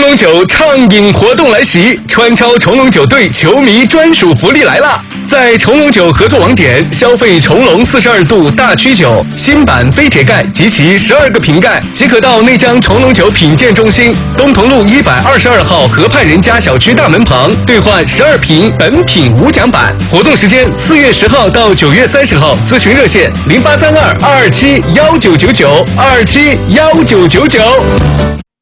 龙酒畅饮活动来袭，川超崇龙酒队球迷专属福利来了！在崇龙酒合作网点消费崇龙42度大曲酒新版飞铁盖及其12个瓶盖，即可到内江崇龙酒品鉴中心东同路122号河畔人家小区大门旁兑换12瓶本品无奖版。活动时间4月10号到9月30号，咨询热线0832-227-1999，227-1999。